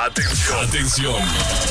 Atención. Atención.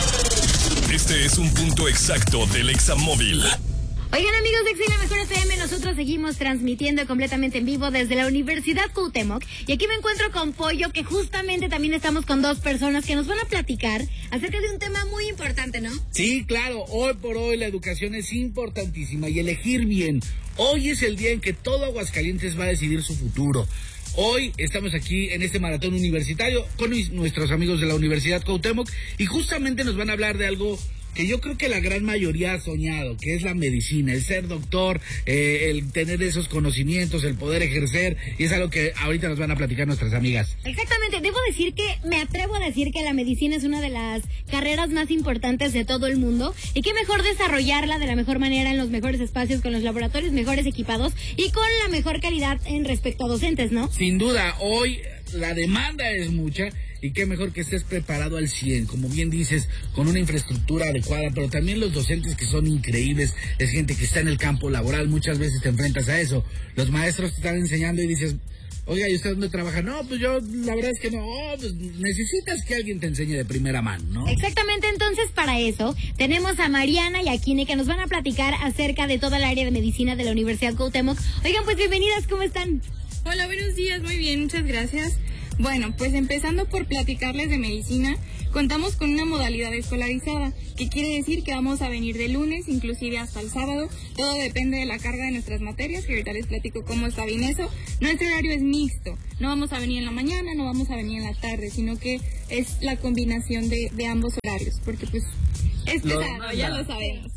Este es un punto exacto del Examóvil. Oigan, amigos de Exa Mejor FM, nosotros seguimos transmitiendo completamente en vivo desde la Universidad Cuauhtémoc. Y aquí me encuentro con Pollo, que justamente también estamos con dos personas que nos van a platicar acerca de un tema muy importante, ¿no? Sí, claro, hoy por hoy la educación es importantísima y elegir bien. Hoy es el día en que todo Aguascalientes va a decidir su futuro. Hoy estamos aquí en este maratón universitario con nuestros amigos de la Universidad Cuauhtémoc y justamente nos van a hablar de algo que yo creo que la gran mayoría ha soñado, que es la medicina, el ser doctor, el tener esos conocimientos, el poder ejercer, y es algo que ahorita nos van a platicar nuestras amigas. Exactamente, debo decir que me atrevo a decir que la medicina es una de las carreras más importantes de todo el mundo, y qué mejor desarrollarla de la mejor manera en los mejores espacios, con los laboratorios mejores equipados y con la mejor calidad en respecto a docentes, ¿no? Sin duda, hoy la demanda es mucha. Y qué mejor que estés preparado al 100, como bien dices, con una infraestructura adecuada, pero también los docentes que son increíbles, es gente que está en el campo laboral, muchas veces te enfrentas a eso. Los maestros te están enseñando y dices, oiga, ¿y usted dónde trabaja? No, pues yo, la verdad es que no, pues necesitas que alguien te enseñe de primera mano, ¿no? Exactamente, entonces para eso tenemos a Mariana y a Kine, que nos van a platicar acerca de toda el área de medicina de la Universidad Cuauhtémoc. Oigan, pues bienvenidas, ¿cómo están? Hola, buenos días, muy bien, muchas gracias. Bueno, pues empezando por platicarles de medicina, contamos con una modalidad escolarizada, que quiere decir que vamos a venir de lunes, inclusive hasta el sábado. Todo depende de la carga de nuestras materias, que ahorita les platico cómo está bien eso. Nuestro horario es mixto, no vamos a venir en la mañana, no vamos a venir en la tarde, sino que es la combinación de ambos horarios, porque pues es pesado, ya lo sabemos.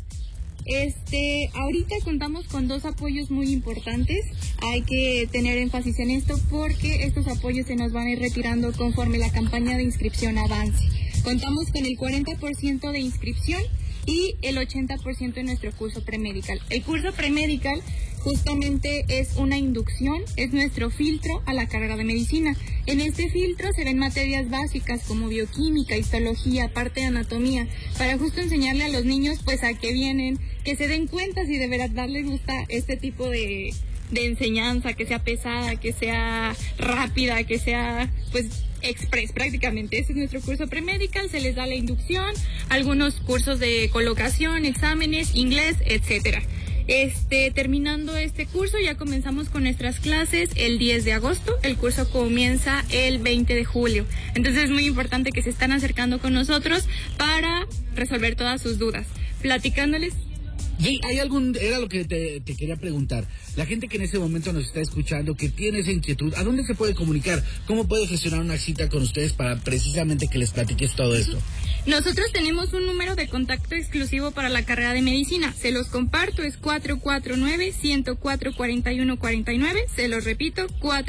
Ahorita contamos con dos apoyos muy importantes. Hay que tener énfasis en esto porque estos apoyos se nos van a ir retirando conforme la campaña de inscripción avance. Contamos con el 40% de inscripción y el 80% en nuestro curso premedical. El curso premedical justamente es una inducción, es nuestro filtro a la carrera de medicina. En este filtro se ven materias básicas como bioquímica, histología, parte de anatomía, para justo enseñarle a los niños pues a qué vienen, que se den cuenta si de verdad les gusta este tipo de enseñanza, que sea pesada, que sea rápida, que sea pues express prácticamente. Ese es nuestro curso premedical, se les da la inducción, algunos cursos de colocación, exámenes, inglés, etcétera. Terminando este curso ya comenzamos con nuestras clases el 10 de agosto, el curso comienza el 20 de julio, entonces es muy importante que se están acercando con nosotros para resolver todas sus dudas, platicándoles. Sí, era lo que te quería preguntar. La gente que en ese momento nos está escuchando, que tiene esa inquietud, ¿a dónde se puede comunicar? ¿Cómo puede gestionar una cita con ustedes para precisamente que les platiques todo esto? Nosotros tenemos un número de contacto exclusivo para la carrera de medicina. Se los comparto, es 449-104-4149. Se los repito,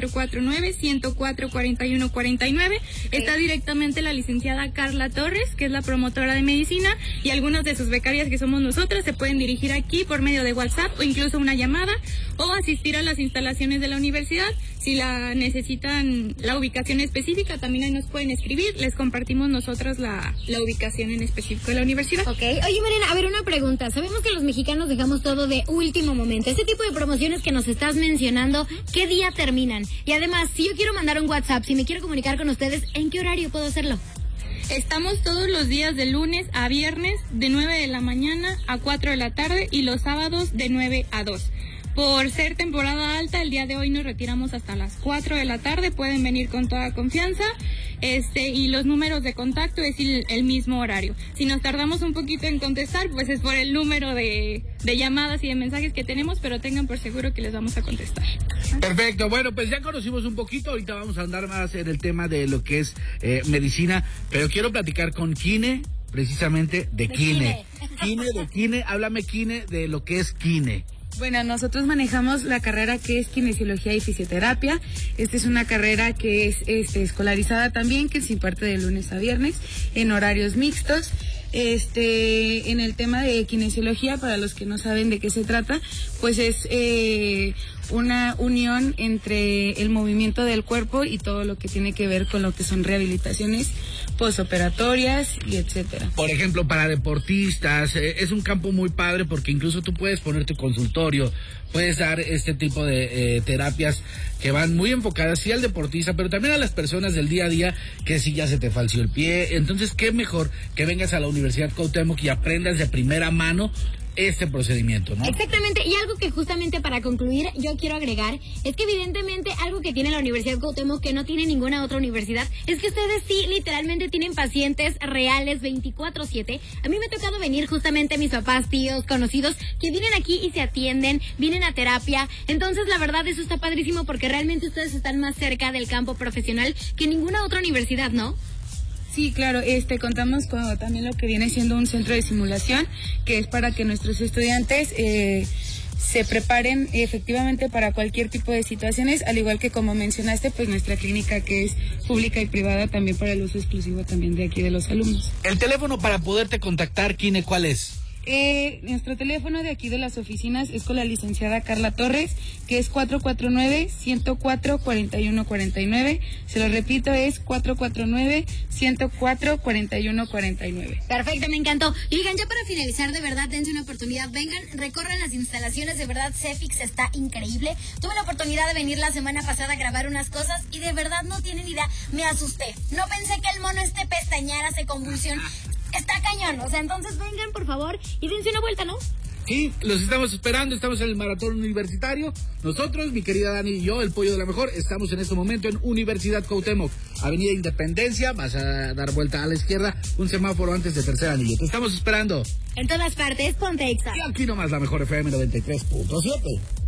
449-104-4149. Está directamente la licenciada Carla Torres, que es la promotora de medicina, y algunas de sus becarias, que somos nosotras, se pueden dirigir aquí por medio de WhatsApp o incluso una llamada, o asistir a las instalaciones de la universidad. Si la necesitan la ubicación específica, también ahí nos pueden escribir, les compartimos nosotros la ubicación en específico de la universidad. Ok, oye Mariana, a ver, una pregunta. Sabemos que los mexicanos dejamos todo de último momento. Este tipo de promociones que nos estás mencionando, ¿qué día terminan? Y además, si yo quiero mandar un WhatsApp, si me quiero comunicar con ustedes, ¿en qué horario puedo hacerlo? Estamos todos los días de lunes a viernes de 9 de la mañana a 4 de la tarde y los sábados de 9 a 2. Por ser temporada alta, el día de hoy nos retiramos hasta las 4 de la tarde, pueden venir con toda confianza, y los números de contacto es el mismo horario. Si nos tardamos un poquito en contestar, pues es por el número de llamadas y de mensajes que tenemos, pero tengan por seguro que les vamos a contestar. Perfecto, bueno, pues ya conocimos un poquito, ahorita vamos a andar más en el tema de lo que es medicina, pero quiero platicar con Kine, precisamente de Kine. Kine, háblame Kine de lo que es Kine. Bueno, nosotros manejamos la carrera que es kinesiología y fisioterapia. Esta es una carrera que es escolarizada también, que se imparte de lunes a viernes en horarios mixtos. En el tema de kinesiología, para los que no saben de qué se trata, pues es una unión entre el movimiento del cuerpo y todo lo que tiene que ver con lo que son rehabilitaciones posoperatorias y etcétera. Por ejemplo, para deportistas, es un campo muy padre porque incluso tú puedes poner tu consultorio, puedes dar este tipo de terapias que van muy enfocadas sí al deportista, pero también a las personas del día a día que si ya se te falció el pie. Entonces, qué mejor que vengas a la Universidad Cuauhtémoc y aprendas de primera mano este procedimiento, ¿no? Exactamente, y algo que justamente para concluir yo quiero agregar es que evidentemente algo que tiene la Universidad Cuauhtémoc que no tiene ninguna otra universidad es que ustedes sí literalmente tienen pacientes reales 24/7. A mí me ha tocado venir justamente mis papás, tíos, conocidos que vienen aquí y se atienden, vienen a terapia. Entonces la verdad eso está padrísimo porque realmente ustedes están más cerca del campo profesional que ninguna otra universidad, ¿no? Sí, claro, contamos con también lo que viene siendo un centro de simulación, que es para que nuestros estudiantes se preparen efectivamente para cualquier tipo de situaciones, al igual que como mencionaste, pues nuestra clínica que es pública y privada también para el uso exclusivo también de aquí de los alumnos. El teléfono para poderte contactar, Kine, ¿cuál es? Nuestro teléfono de aquí de las oficinas es con la licenciada Carla Torres, que es 449-104-4149. Se lo repito, es 449-104-4149. Perfecto, me encantó. Y oigan, ya para finalizar, de verdad, dense una oportunidad. Vengan, recorran las instalaciones, de verdad, Cefix está increíble. Tuve la oportunidad de venir la semana pasada a grabar unas cosas y de verdad no tienen idea, me asusté. No pensé que el mono pestañara, se convulsión. Está cañón, o sea, entonces vengan, por favor, y dense una vuelta, ¿no? Sí, los estamos esperando, estamos en el Maratón Universitario. Nosotros, mi querida Dani y yo, el Pollo de la Mejor, estamos en este momento en Universidad Cuauhtémoc, Avenida Independencia, vas a dar vuelta a la izquierda, un semáforo antes de Tercer Anillo. Te estamos esperando. En todas partes, ponte Exa. Y aquí nomás la Mejor FM 93.7.